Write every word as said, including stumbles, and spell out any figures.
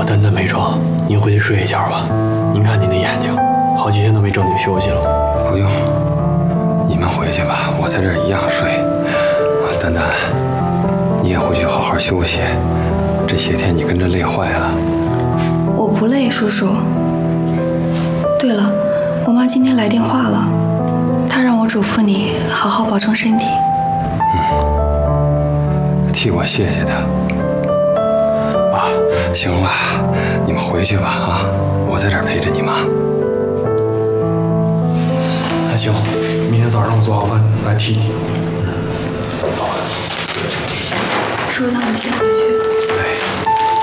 丹丹没床，您回去睡一觉吧。您看您的眼睛，好几天都没正经休息了。 不用，你们回去吧，我在这儿一样睡。丹丹，你也回去好好休息。这些天你跟着累坏了。 我不累，叔叔。对了，我妈今天来电话了，她让我嘱咐你好好保重身体。 嗯，替我谢谢她。爸，行了，你们回去吧啊，我在这儿陪着你妈。 那行，明天早上我做好饭来替你。 叔叔，那我们先回去。 哎。